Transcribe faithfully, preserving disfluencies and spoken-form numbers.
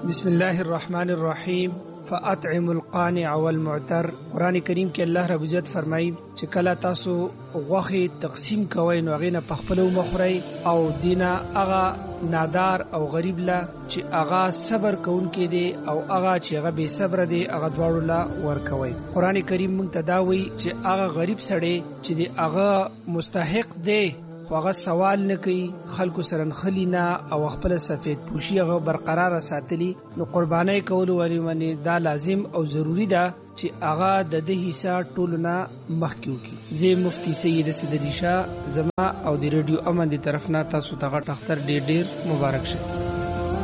بسم الله الرحمن الرحیم فاطعم القانع والمعتر. قرآن کریم کې الله رب عزت فرمایي چې کله تاسو غوښه تقسیم کوئ نو هغه نه پخپلو مخوري او دینا هغه نادار او غریب لا چې هغه صبر کوونکې دي او هغه چې هغه بے صبر دي هغه دواړو لا ورکوي. قرآن کریم مونږ ته دا وایي چې هغه غریب سړی چې دی هغه مستحق دی هغه سوال نه کوي، خلکو سره خلینا او خپل سفید پوشي هغه برقرار ساتلی، نو قربانای کول ولې باندې دا لازم او ضروری ده چې هغه د دې حصہ ټولنا مخکیو کی. زه مفتی سید صدری شاه زما او د ریډیو امن دی طرف نه تاسو ته غټ اختر ډیر ډیر مبارک شه.